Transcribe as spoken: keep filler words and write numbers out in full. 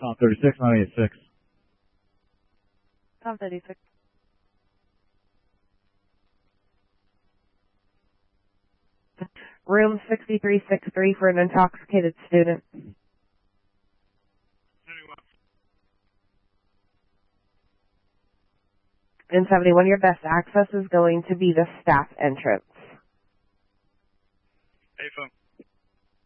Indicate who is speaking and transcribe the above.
Speaker 1: Tom thirty-six, nine eighty-six.
Speaker 2: Tom thirty-six. Room sixty-three sixty-three for an intoxicated student. In seventy-one, your best access is going to be the staff entrance.
Speaker 3: Hey, phone.